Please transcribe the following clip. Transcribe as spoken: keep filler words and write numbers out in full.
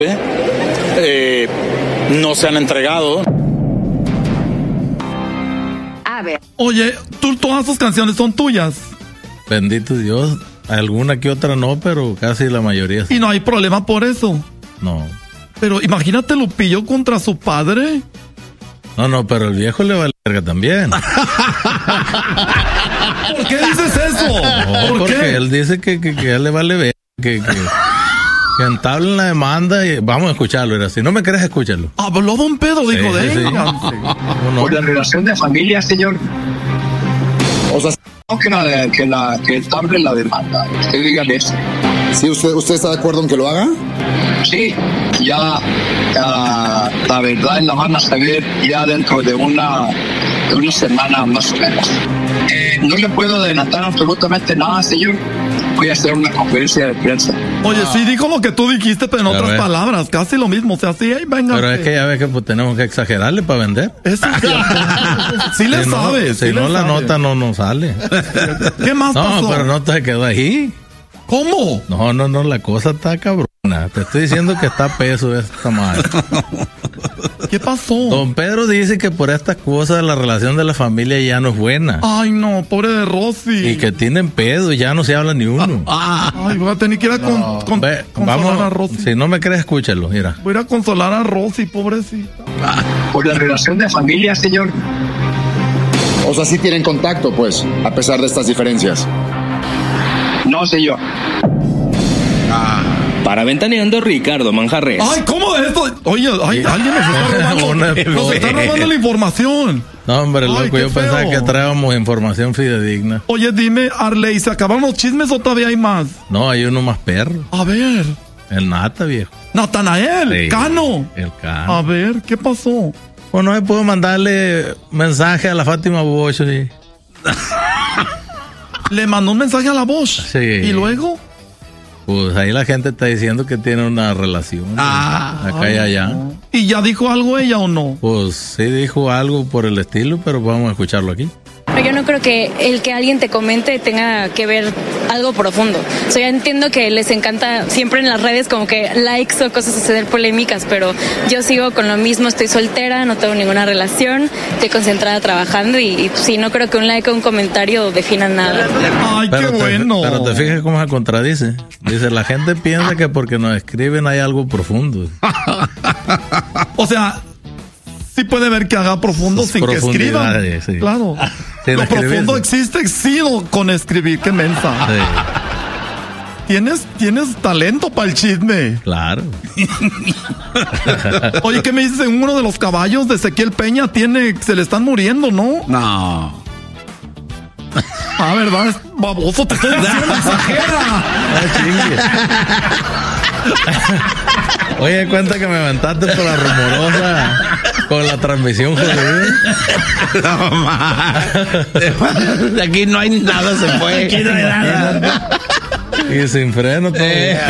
eh, no se han entregado. A ver. Oye, tú, todas tus canciones son tuyas. Bendito Dios, alguna que otra no, pero casi la mayoría sí. Y no hay problema por eso. No. Pero imagínate Lupillo contra su padre. No, no, pero el viejo le vale verga también. ¿Por qué dices eso? No, ¿Por porque qué? él dice que, que, que a él le vale verga, que, que, que entablen la demanda y vamos a escucharlo. Era. Si no me crees, escúchalo. Habló Don Pedro, dijo Sí, de sí, sí. ella. No, Por la relación de familia, señor. O sea, no que la, que la, que estable la demanda. Usted dígale eso. ¿Sí, usted, usted está de acuerdo en que lo haga? Sí, ya, ya la verdad la van a saber ya dentro de una, de una semana más o menos. Eh, no le puedo adelantar absolutamente nada, señor. Voy a hacer una conferencia de prensa. Oye, sí dijo lo que tú dijiste, pero en A otras ver. palabras, casi lo mismo. O sea, sí, ahí venga. pero es que ya ves que pues, tenemos que exagerarle para vender. Eso es cierto. Sí le Si no, sabes. si sí no le la sabes. nota no nos sale. ¿Qué más No, pasó? pero no te quedó ahí. ¿Cómo? No, no, no, la cosa está cabrona. Te estoy diciendo que está a peso esta madre. ¿Qué pasó? Don Pedro dice que por estas cosas la relación de la familia ya no es buena. Ay, no, pobre de Rosy. Y que tienen pedo y ya no se habla ni uno. Ay, voy a tener que ir a con, con- Ve, consolar vamos, a Rosy. si no me crees, escúchalo, mira. Voy a ir a consolar a Rosy, pobrecita. Por la relación de familia, señor. O sea, sí tienen contacto, pues, a pesar de estas diferencias. No, señor. Para Ventaneando, Ricardo Manjarres. Ay, ¿cómo de esto? Oye, ay, alguien nos está robando, Una- nos está robando la información. No, hombre, Ay, loco, qué yo pensaba feo. que traíamos información fidedigna. Oye, dime, Arley, ¿se acabaron los chismes o todavía hay más? No, hay uno más perro. A ver, El Nata, viejo. Natanael, Sí, Cano. El Cano. A ver, ¿qué pasó? Bueno, no puedo mandarle mensaje a la Fátima Bosch. Sí. Le mandó un mensaje a la Bosch. Sí. ¿Y luego? Pues ahí la gente está diciendo que tiene una relación. Ah, acá y allá. no. ¿Y ya dijo algo ella o no? Pues sí dijo algo por el estilo, pero vamos a escucharlo aquí. Pero yo no creo que el que alguien te comente tenga que ver algo profundo. O sea, yo entiendo que les encanta siempre en las redes como que likes o cosas suceder polémicas, pero yo sigo con lo mismo, estoy soltera, no tengo ninguna relación, estoy concentrada trabajando y, y sí, no creo que un like o un comentario definan nada. Ay, Pero qué te, bueno. pero te fijas cómo se contradice. Dice, la gente piensa que porque nos escriben hay algo profundo. O sea, sí puede ver que haga profundo Sus sin que escriban. profundidades, sí. Claro. Sin Lo escribir, profundo sí. existe, sí, no, con escribir, qué mensa. Sí, ¿Tienes, tienes talento para el chisme. claro. Oye, ¿qué me dices? En uno de los caballos de Ezequiel Peña tiene, se le están muriendo, ¿no? No. Ah, ¿verdad? Es baboso, te estoy diciendo, exagera. Ah, Oye, cuenta que me aventaste por la rumorosa con la transmisión jodida. No, ma. De aquí no hay nada, se fue. Aquí no hay nada. Y sin freno todo. Eh,